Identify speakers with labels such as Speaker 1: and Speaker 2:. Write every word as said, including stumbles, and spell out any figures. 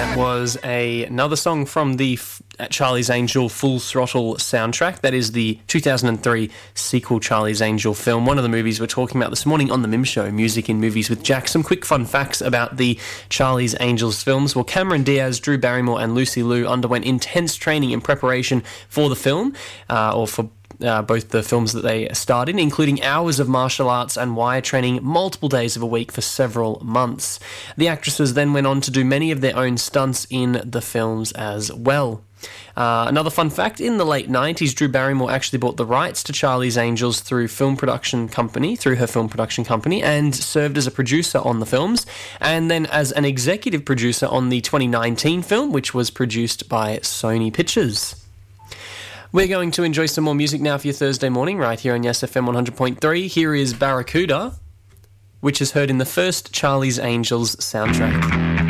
Speaker 1: Was a, another song from the F- Charlie's Angel Full Throttle soundtrack. That is the two thousand three sequel Charlie's Angel film, one of the movies we're talking about this morning on the Mim Show, Music in Movies with Jack. Some quick fun facts about the Charlie's Angels films. Well, Cameron Diaz, Drew Barrymore and Lucy Liu underwent intense training in preparation for the film, uh, or for Uh, both the films that they starred in, including hours of martial arts and wire training multiple days of a week for several months. The actresses then went on to do many of their own stunts in the films as well. Uh, another fun fact, in the late nineties, Drew Barrymore actually bought the rights to Charlie's Angels through film production company, through her film production company, and served as a producer on the films, and then as an executive producer on the twenty nineteen film, which was produced by Sony Pictures. We're going to enjoy some more music now for your Thursday morning, right here on Yes F M one hundred point three. Here is Barracuda, which is heard in the first Charlie's Angels soundtrack.